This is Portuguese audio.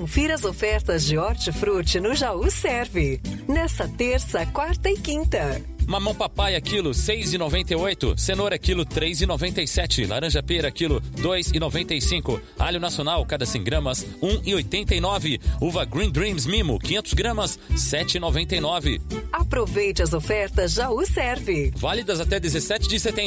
Confira as ofertas de hortifruti no Jaú Serve. Nessa terça, quarta e quinta. Mamão papaya quilo 6,98, cenoura quilo 3,97, laranja pera quilo 2,95, alho nacional cada 100 gramas 1,89, uva Green Dreams Mimo 500 gramas 7,99. Aproveite as ofertas Jaú Serve. Válidas até 17 de setembro.